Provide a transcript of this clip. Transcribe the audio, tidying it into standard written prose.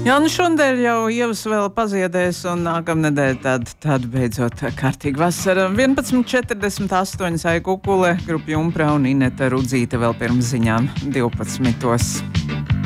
Jā, nu šodien jau ievas vēl paziedēs un nākamnedēļ tad beidzot kārtīgi vasara. 11:48 Aija Kukule, Grupa Jumpra un Ineta Rudzīte vēl pirms ziņām 12.